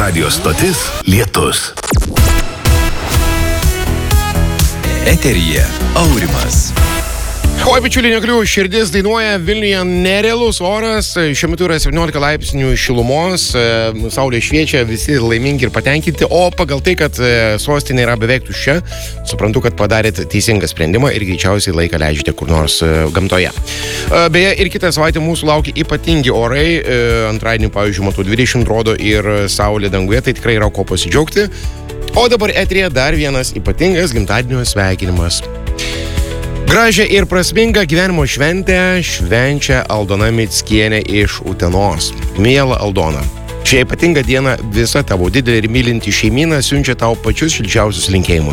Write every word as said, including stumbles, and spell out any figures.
Radio stotis Lietus. Eteryje Aurimas. Oi, bičiuliai, negaliu, širdis dainuoja, Vilniuje nerealus oras, šiuo metu yra septyniolika laipsnių šilumos, saulė šviečia, visi laimingi ir patenkinti, o pagal tai, kad sostinė yra beveik tuščia, suprantu, kad padarėt teisingą sprendimą ir greičiausiai laiką leidžiate kur nors gamtoje. Beje, ir kitą savaitę mūsų laukia ypatingi orai, antradienį, pavyzdžiui, matau dvidešimt rodo ir saulė danguje, tai tikrai yra ko pasidžiaugti. O dabar eteryje dar vienas ypatingas gimtadienio sveikinimas. Gražią ir prasmingą gyvenimo šventę švenčia Aldona Mickienė iš Utenos. Miela Aldona, šią ypatingą dieną visa tavo didelė ir mylinti šeimyna siunčia tau pačius šilčiausius linkėjimus.